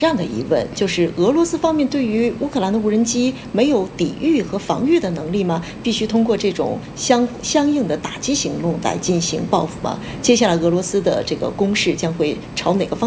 这样的疑问，就是俄罗斯方面对于乌克兰的无人机没有抵御和防御的能力吗？必须通过这种相应的打击行动来进行报复吗？接下来俄罗斯的这个攻势将会朝哪个方